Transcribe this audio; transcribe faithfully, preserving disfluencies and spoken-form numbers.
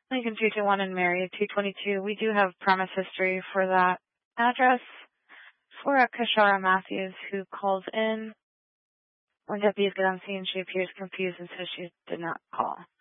Lincoln two two one and Mary two twenty-two. We do have premise history for that address for a Kashara Matthews who calls in. When deputies get on scene, she appears confused and says she did not call.